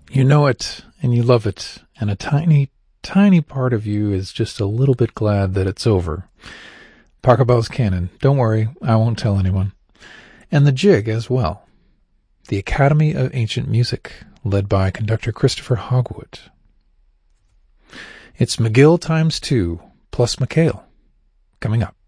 You know it, and you love it, and a tiny, tiny part of you is just a little bit glad that it's over. Pachelbel's canon. Don't worry, I won't tell anyone. And the jig as well. The Academy of Ancient Music, led by conductor Christopher Hogwood. It's McGill times 2, plus McHale, coming up.